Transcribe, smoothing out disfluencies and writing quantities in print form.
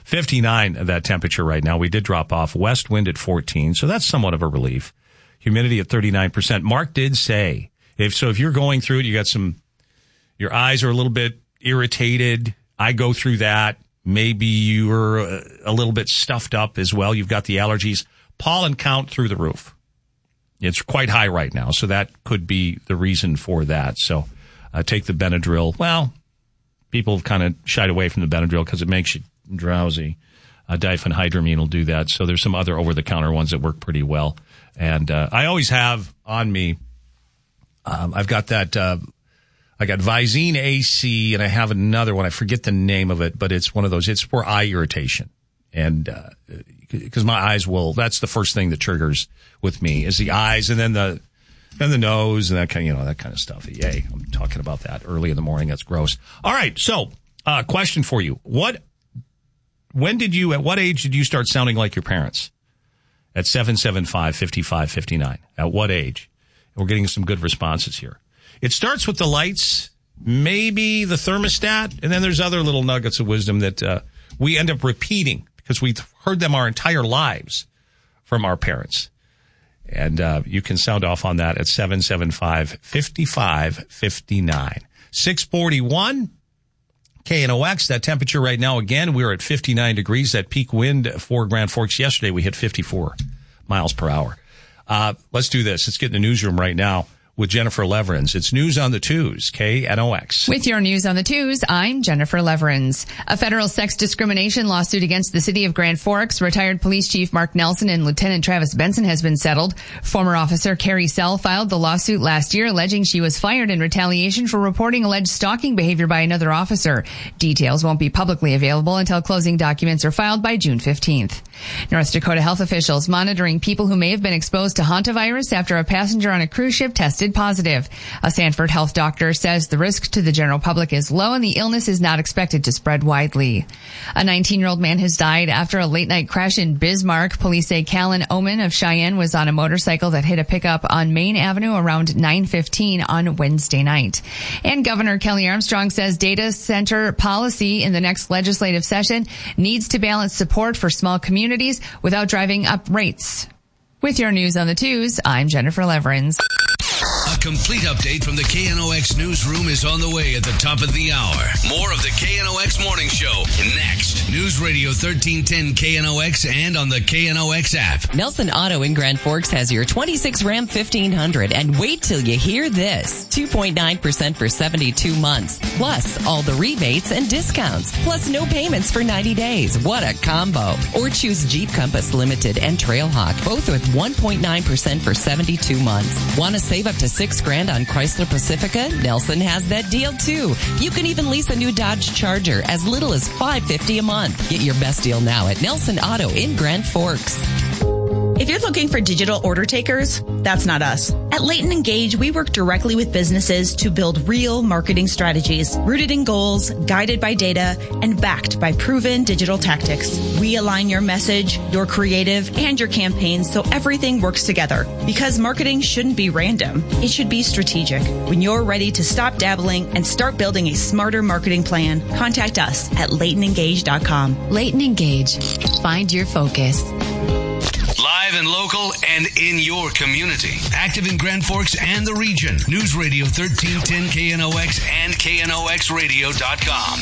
59, that temperature right now. We did drop off. West wind at 14, so that's somewhat of a relief. Humidity at 39%. Mark did say, if you're going through it, your eyes are a little bit irritated. I go through that. Maybe you're a little bit stuffed up as well. You've got the allergies. Pollen count through the roof. It's quite high right now, so that could be the reason for that. So take the Benadryl. Well, people have kind of shied away from the Benadryl because it makes you drowsy. Diphenhydramine will do that. So there's some other over-the-counter ones that work pretty well. And I always have on me, I've got that, I got Visine AC, and I have another one. I forget the name of it, but it's one of those. It's for eye irritation. And because my eyes that's the first thing that triggers with me is the eyes, and then the nose, and that kind of stuff. Yay, I'm talking about that early in the morning. That's gross. All right, so question for you: at what age did you start sounding like your parents? At 775-5559. At what age? We're getting some good responses here. It starts with the lights, maybe the thermostat, and then there's other little nuggets of wisdom that we end up repeating because we've heard them our entire lives from our parents. And you can sound off on that at 775-5559. 641 KNOX. That temperature right now, again, we're at 59 degrees. That peak wind for Grand Forks yesterday, we hit 54 miles per hour. Let's do this. Let's get in the newsroom right now with Jennifer Leverins. It's News on the Twos, KNOX. With your News on the Twos, I'm Jennifer Leverins. A federal sex discrimination lawsuit against the city of Grand Forks, retired police chief Mark Nelson and Lieutenant Travis Benson has been settled. Former officer Carrie Sell filed the lawsuit last year, alleging she was fired in retaliation for reporting alleged stalking behavior by another officer. Details won't be publicly available until closing documents are filed by June 15th. North Dakota health officials monitoring people who may have been exposed to hantavirus after a passenger on a cruise ship tested positive. A Sanford health doctor says the risk to the general public is low and the illness is not expected to spread widely. A 19-year-old man has died after a late-night crash in Bismarck. Police say Callan Oman of Cheyenne was on a motorcycle that hit a pickup on Main Avenue around 9:15 on Wednesday night. And Governor Kelly Armstrong says data center policy in the next legislative session needs to balance support for small communities without driving up rates. With your News on the Twos, I'm Jennifer Leverins. A complete update from the KNOX newsroom is on the way at the top of the hour. More of the KNOX Morning Show next. News Radio 1310 KNOX and on the KNOX app. Nelson Auto in Grand Forks has your 26 Ram 1500. And wait till you hear this. 2.9% for 72 months. Plus all the rebates and discounts. Plus no payments for 90 days. What a combo. Or choose Jeep Compass Limited and Trailhawk, both with 1.9% for 72 months. Want to save up to $6,000 on Chrysler Pacifica? Nelson has that deal too. You can even lease a new Dodge Charger as little as $550 a month. Get your best deal now at Nelson Auto in Grand Forks. If you're looking for digital order takers, that's not us. At Leighton Engage, we work directly with businesses to build real marketing strategies, rooted in goals, guided by data, and backed by proven digital tactics. We align your message, your creative, and your campaigns so everything works together. Because marketing shouldn't be random. It should be strategic. When you're ready to stop dabbling and start building a smarter marketing plan, contact us at LeightonEngage.com. Leighton Engage. Find your focus. Live and local and in your community. Active in Grand Forks and the region. News Radio 1310 KNOX and KNOXradio.com.